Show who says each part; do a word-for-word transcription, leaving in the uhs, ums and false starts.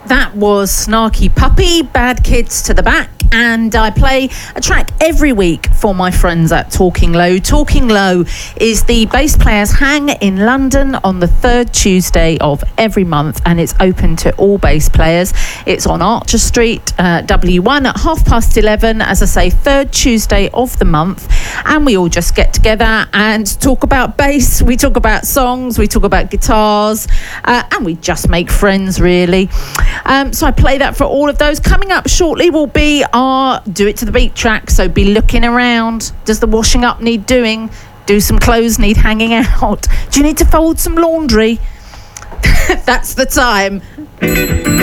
Speaker 1: that was Snarky Puppy, Bad Kids to the Back, and I play a track every week for my friends at Talking Low. Talking Low is the Bass Players Hang in London on the third Tuesday of every month, and it's open to all bass players. It's on Archer Street, uh, W one, at half past eleven, as I say, third Tuesday of the month, and we all just get together and talk about bass, we talk about songs, we talk about guitars, uh, and we just make friends, really. Um, so I play that for all of those. Coming up shortly will be our Do It to the Beat track, so be looking around. Does the washing up need doing? Do some clothes need hanging out? Do you need to fold some laundry? That's the time.